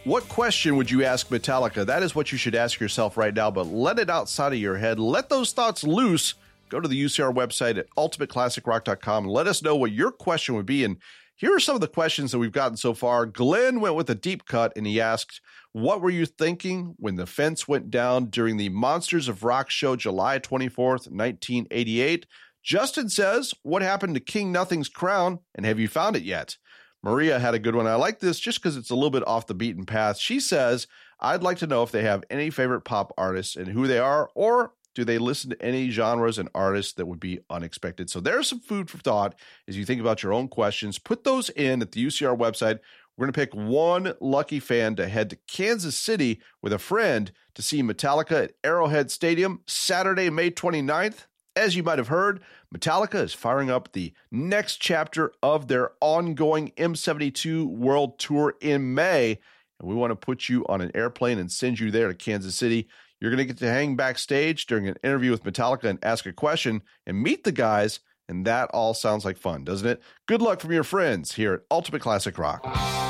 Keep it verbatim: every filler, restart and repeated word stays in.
What question would you ask Metallica? That is what you should ask yourself right now, but let it outside of your head. Let those thoughts loose. Go to the U C R website at ultimate classic rock dot com and let us know what your question would be. And here are some of the questions that we've gotten so far. Glenn went with a deep cut, and he asked, what were you thinking when the fence went down during the Monsters of Rock show July twenty-fourth, nineteen eighty-eight? Justin says, what happened to King Nothing's crown, and have you found it yet? Maria had a good one. I like this just because it's a little bit off the beaten path. She says, I'd like to know if they have any favorite pop artists and who they are, or do they listen to any genres and artists that would be unexpected? So there's some food for thought as you think about your own questions. Put those in at the U C R website. We're going to pick one lucky fan to head to Kansas City with a friend to see Metallica at Arrowhead Stadium Saturday, May twenty-ninth. As you might have heard, Metallica is firing up the next chapter of their ongoing M seventy-two World Tour in May. And we want to put you on an airplane and send you there to Kansas City. You're going to get to hang backstage during an interview with Metallica and ask a question and meet the guys. And that all sounds like fun, doesn't it? Good luck from your friends here at Ultimate Classic Rock.